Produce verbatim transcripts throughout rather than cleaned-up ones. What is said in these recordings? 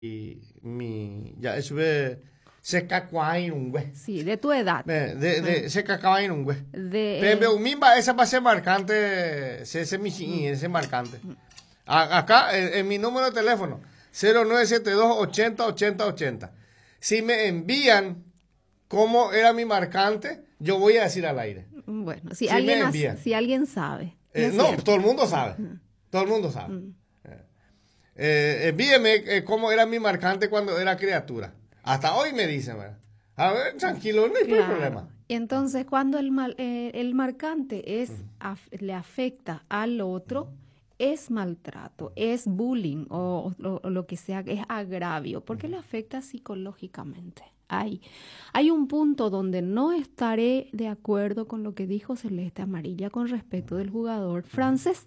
y mi ya estuve se cacuain güey. Sí, de tu edad. De de se cacuain güey. De Pero mimba esa va a ser marcante, ese ese mi ese marcante. A- Acá en, en mi número de teléfono cero nueve siete dos ochenta ochenta ochenta. Si me envían cómo era mi marcante, yo voy a decir al aire. Bueno, si Sí me alguien as- envían. si alguien sabe. Eh, es no, cierto. todo el mundo sabe. Todo el mundo sabe. Eh, eh, envíeme eh, cómo era mi marcante cuando era criatura. Hasta hoy me dicen, ¿verdad? A ver, tranquilo, no hay Claro. problema. Entonces, cuando el, mal- eh, el marcante es af- le afecta al otro, es maltrato, es bullying o, o- o lo que sea, es agravio, porque le afecta psicológicamente. Hay, hay un punto donde no estaré de acuerdo con lo que dijo Celeste Amarilla con respecto del jugador francés.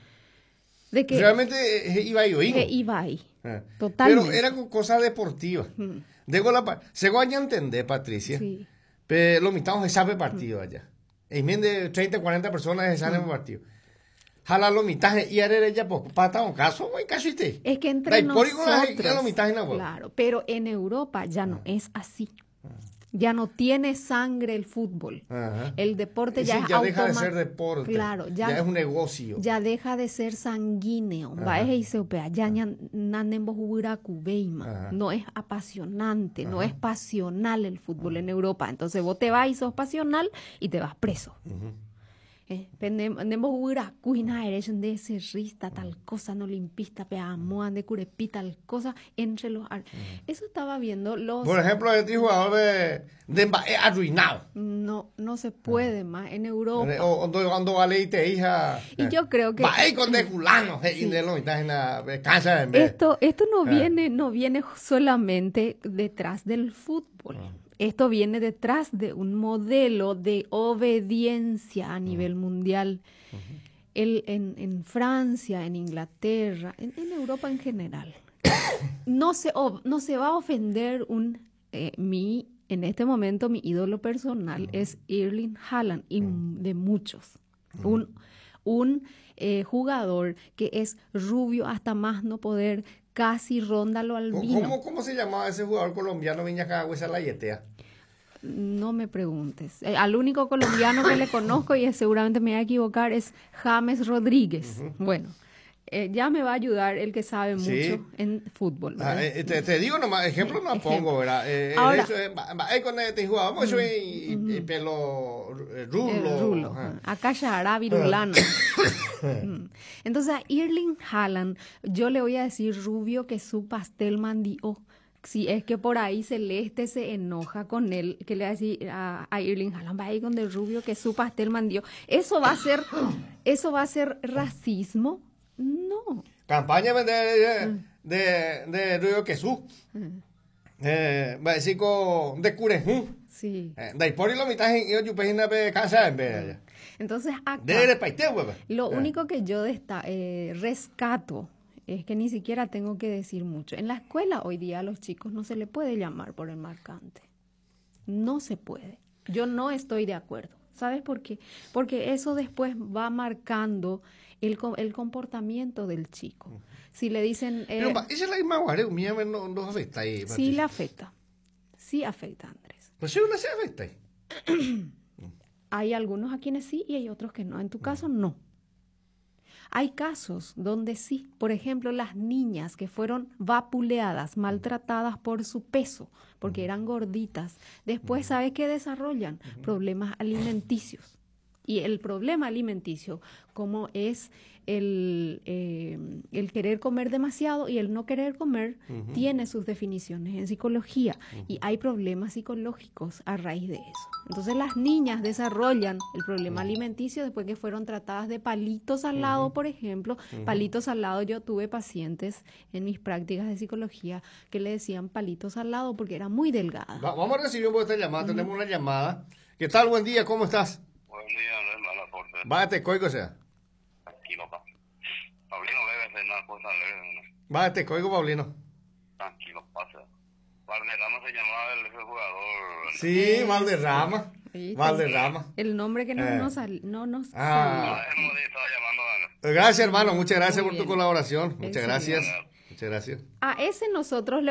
De que Realmente eh, iba yo, eh, Ibai, Eh, totalmente. Pero era con cosas deportivas. Digo la pa- se va a entender, Patricia. Sí. Pero lo mitad se sabe partido allá. En vez de treinta, cuarenta personas se saben partido. Jala lo mitad y haré ella poco. Pata un caso, güey, casi usted. Es que entre Dai, por igual, nosotros, ya lo mitad en la huevo. claro, pero en Europa ya no es así. Ya no tiene sangre el fútbol. Ajá. El deporte Sí, ya es ya deja de automa- ser deporte. Claro, ya, Ya es un negocio. ya deja de ser sanguíneo. Va es isopea, ya ñan- nanembo jugura cubeima. Ajá. No es apasionante, no es pasional el fútbol en Europa. Entonces vos te vas y sos pasional y te vas preso. Eh, Nemo jugura cuina eres de cerrista, tal cosa, no limpista, peamoa, de curepí, tal cosa, entre los ar- Eso estaba viendo los. Por ejemplo, este jugador de, de Mbappé arruinado. No, no se puede más en Europa. O cuando cuando vale y te hija. Y yo creo que Va con de culano. Y de lo mitad en la cancha de esto, esto no Ah. viene, no viene solamente detrás del fútbol. Esto viene detrás de un modelo de obediencia a nivel mundial. El, en, en Francia, en Inglaterra, en, en Europa en general. No se, o- no se va a ofender un eh, mi, en este momento mi ídolo personal es Erling Haaland y m- de muchos. Un, un eh, jugador que es rubio hasta más no poder, casi ronda lo albino. ¿Cómo, ¿Cómo se llamaba ese jugador colombiano Viña Cagüesa la yetea? No me preguntes. Eh, al único colombiano que le conozco, y seguramente me voy a equivocar, es James Rodríguez. Bueno, eh, ya me va a ayudar el que sabe mucho Sí. en fútbol. Ah, ¿verdad? eh, te, te digo nomás, ejemplo no Ejemplo. pongo, ¿verdad? Eh, Ahora- eso, eh, va- va, eh, con este jugador, pues, y, y- y pelo eh, rulo. El rulo. ajá. Acá ya hará virulano. Mm. Entonces a Erling Haaland, yo le voy a decir rubio que su pastel mandió. Si es que por ahí Celeste se enoja con él, que le va a decir a, a Erling Haaland, va ahí con el rubio que su pastel mandió. Eso va a ser, eso va a ser racismo. No. Campaña de, de, de, de Río Quesú. Eh, va a decir con de Curejú. Sí. Eh, de ahí por ahí lo mitad en yo pues en la casa en vez Entonces acá. de de paite, güey. Lo Eh. único que yo desta- eh, rescato es que ni siquiera tengo que decir mucho. En la escuela hoy día a los chicos no se le puede llamar por el marcante. No se puede. Yo no estoy de acuerdo. ¿Sabes por qué? Porque eso después va marcando el, co- el comportamiento del chico. Si le dicen... eh, Pero va, esa es la misma guardia, mía no no afecta ahí. sí Patricia. le afecta. Sí afecta, Andrés. Pues sí, no se afecta ahí. Hay algunos a quienes sí y hay otros que no. En tu caso, no. Hay casos donde sí, por ejemplo, las niñas que fueron vapuleadas, maltratadas por su peso, porque eran gorditas, después, ¿sabes qué desarrollan? Problemas alimenticios. Y el problema alimenticio, como es el, eh, el querer comer demasiado y el no querer comer, tiene sus definiciones en psicología y hay problemas psicológicos a raíz de eso. Entonces las niñas desarrollan el problema alimenticio después que fueron tratadas de palitos al lado, por ejemplo. Palitos al lado, yo tuve pacientes en mis prácticas de psicología que le decían palitos al lado porque era muy delgada. Va- vamos a recibir esta llamada, tenemos una llamada. ¿Qué tal? Buen día, ¿cómo estás? Buen día, Andrés Malaforte. Bájate, coigo sea. Tranquilo, pa. Paulino debe hacer una cosa leve, ¿no? Bájate, coigo, Paulino. Tranquilo, pasa. Valderrama se llamaba el, ese jugador. Sí, Valderrama. ¿Viste? Valderrama. El nombre que no Eh. nos, sal- no nos Ah. Ah, él no estaba llamando a Gracias, hermano. Muchas gracias Muy por tu bien. colaboración. Muchas Excelente. gracias. Andrés. Muchas Muchas gracias. A ese nosotros le